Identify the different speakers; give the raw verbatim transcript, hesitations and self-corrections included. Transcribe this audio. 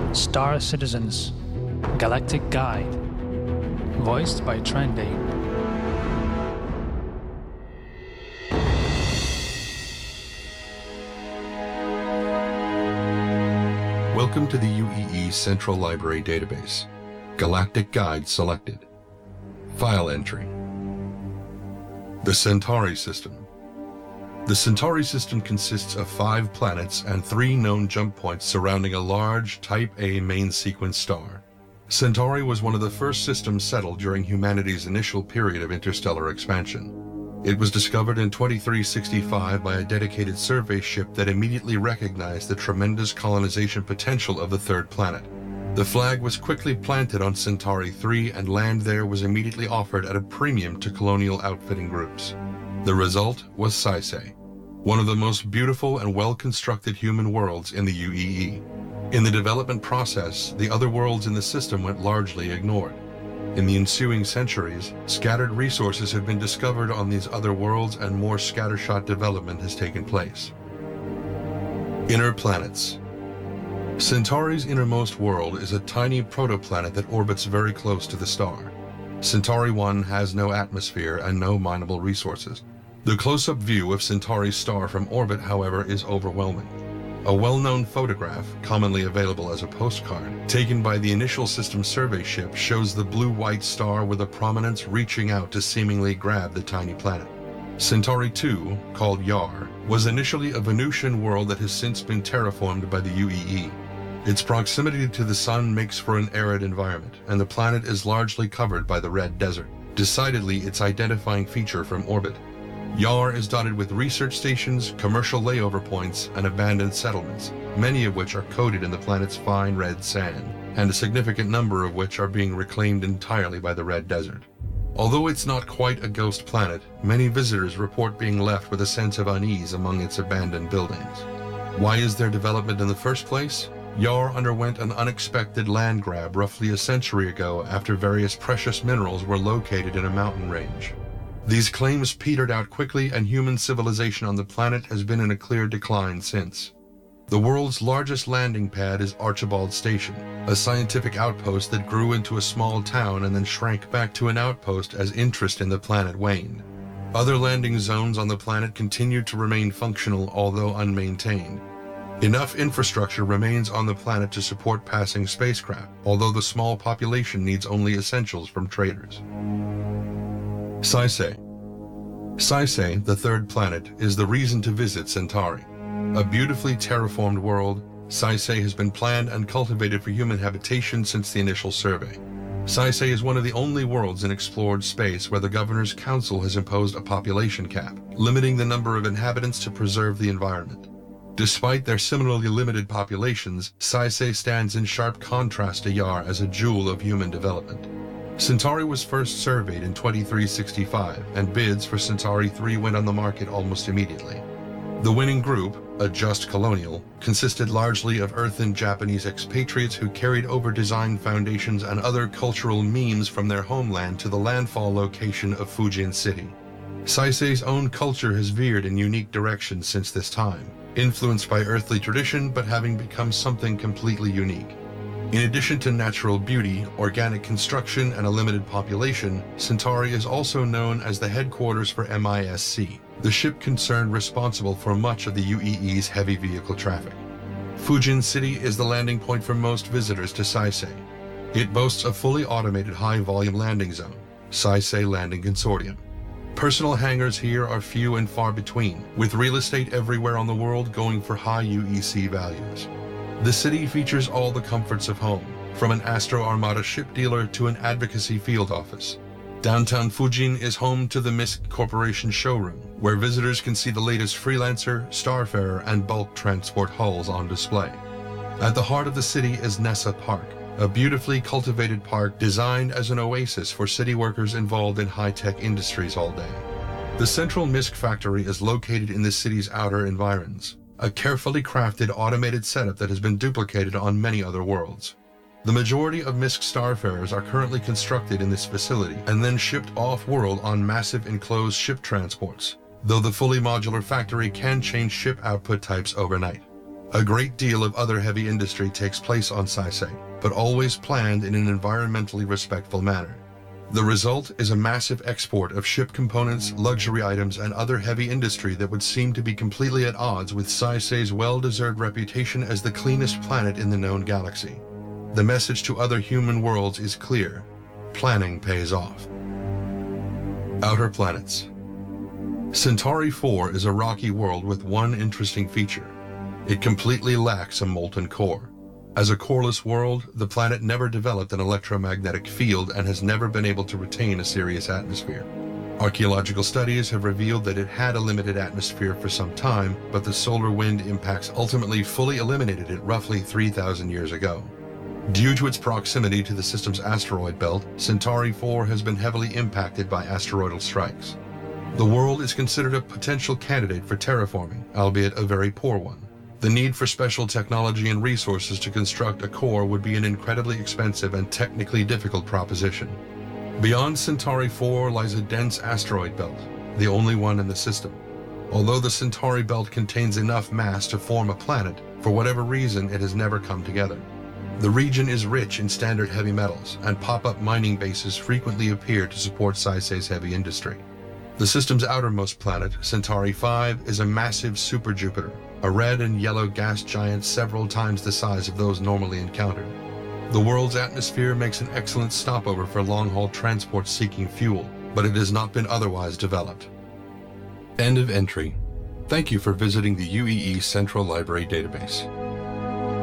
Speaker 1: Star Citizens Galactic Guide, voiced by Trendy.
Speaker 2: Welcome to the U E E Central Library Database. Galactic Guide selected. File entry. The Centauri System. The Centauri System consists of five planets and three known jump points surrounding a large Type A main sequence star. Centauri was one of the first systems settled during humanity's initial period of interstellar expansion. It was discovered in twenty-three sixty-five by a dedicated survey ship that immediately recognized the tremendous colonization potential of the third planet. The flag was quickly planted on Centauri three, and land there was immediately offered at a premium to colonial outfitting groups. The result was Saisei, one of the most beautiful and well-constructed human worlds in the U E E. In the development process, the other worlds in the system went largely ignored. In the ensuing centuries, scattered resources have been discovered on these other worlds, and more scattershot development has taken place. Inner planets. Centauri's innermost world is a tiny protoplanet that orbits very close to the star. Centauri one has no atmosphere and no mineable resources. The close-up view of Centauri's star from orbit, however, is overwhelming. A well-known photograph, commonly available as a postcard, taken by the initial system survey ship shows the blue-white star with a prominence reaching out to seemingly grab the tiny planet. Centauri two, called Yar, was initially a Venusian world that has since been terraformed by the U E E. Its proximity to the sun makes for an arid environment, and the planet is largely covered by the red desert, decidedly its identifying feature from orbit. Yar is dotted with research stations, commercial layover points, and abandoned settlements, many of which are coated in the planet's fine red sand, and a significant number of which are being reclaimed entirely by the red desert. Although it's not quite a ghost planet, many visitors report being left with a sense of unease among its abandoned buildings. Why is there development in the first place? Yar underwent an unexpected land grab roughly a century ago after various precious minerals were located in a mountain range. These claims petered out quickly, and human civilization on the planet has been in a clear decline since. The world's largest landing pad is Archibald Station, a scientific outpost that grew into a small town and then shrank back to an outpost as interest in the planet waned. Other landing zones on the planet continue to remain functional, although unmaintained. Enough infrastructure remains on the planet to support passing spacecraft, although the small population needs only essentials from traders. Saisei. Saisei, the third planet, is the reason to visit Centauri. A beautifully terraformed world, Saisei has been planned and cultivated for human habitation since the initial survey. Saisei is one of the only worlds in explored space where the Governor's Council has imposed a population cap, limiting the number of inhabitants to preserve the environment. Despite their similarly limited populations, Saisei stands in sharp contrast to Yar as a jewel of human development. Centauri was first surveyed in twenty-three sixty-five, and bids for Centauri three went on the market almost immediately. The winning group, a just colonial, consisted largely of Earth and Japanese expatriates who carried over design foundations and other cultural memes from their homeland to the landfall location of Fujin City. Saisei's own culture has veered in unique directions since this time, influenced by earthly tradition but having become something completely unique. In addition to natural beauty, organic construction, and a limited population, Centauri is also known as the headquarters for M I S C, the ship concern responsible for much of the U E E's heavy vehicle traffic. Fujin City is the landing point for most visitors to Saisei. It boasts a fully automated high-volume landing zone, Saisei Landing Consortium. Personal hangars here are few and far between, with real estate everywhere on the world going for high U E C values. The city features all the comforts of home, from an Astro Armada ship dealer to an advocacy field office. Downtown Fujin is home to the M I S C Corporation showroom, where visitors can see the latest Freelancer, Starfarer, and bulk transport hulls on display. At the heart of the city is Nessa Park, a beautifully cultivated park designed as an oasis for city workers involved in high-tech industries all day. The central M I S C factory is located in the city's outer environs, a carefully crafted automated setup that has been duplicated on many other worlds. The majority of M I S C Starfarers are currently constructed in this facility and then shipped off-world on massive enclosed ship transports, though the fully modular factory can change ship output types overnight. A great deal of other heavy industry takes place on Saisei, but always planned in an environmentally respectful manner. The result is a massive export of ship components, luxury items, and other heavy industry that would seem to be completely at odds with Saisei's well-deserved reputation as the cleanest planet in the known galaxy. The message to other human worlds is clear. Planning pays off. Outer planets. Centauri four is a rocky world with one interesting feature. It completely lacks a molten core. As a coreless world, the planet never developed an electromagnetic field and has never been able to retain a serious atmosphere. Archaeological studies have revealed that it had a limited atmosphere for some time, but the solar wind impacts ultimately fully eliminated it roughly three thousand years ago. Due to its proximity to the system's asteroid belt, Centauri four has been heavily impacted by asteroidal strikes. The world is considered a potential candidate for terraforming, albeit a very poor one. The need for special technology and resources to construct a core would be an incredibly expensive and technically difficult proposition. Beyond Centauri four lies a dense asteroid belt, the only one in the system. Although the Centauri belt contains enough mass to form a planet, for whatever reason it has never come together. The region is rich in standard heavy metals, and pop-up mining bases frequently appear to support Saisei's heavy industry. The system's outermost planet, Centauri five, is a massive super-Jupiter, a red and yellow gas giant several times the size of those normally encountered. The world's atmosphere makes an excellent stopover for long-haul transport seeking fuel, but it has not been otherwise developed. End of entry. Thank you for visiting the U E E Central Library Database.